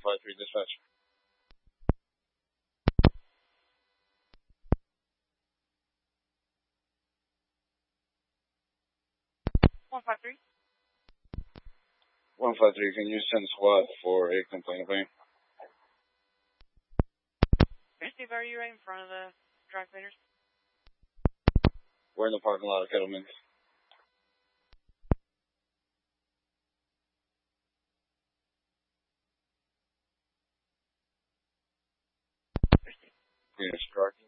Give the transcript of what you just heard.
153 dispatch. 153. 153, can you send SWAT for a complaint claim? Steve, are you right in front of the dry cleaners? We're in the parking lot of Kettleman's. Phoenix Trucking.